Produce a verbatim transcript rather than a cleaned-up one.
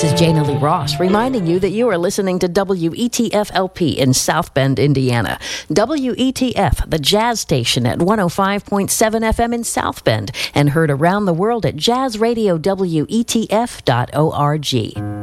This is Jana Lee Ross reminding you that you are listening to W E T F L P in South Bend, Indiana. W E T F, the jazz station at one oh five point seven F M in South Bend, and heard around the world at jazz radio w e t f dot org.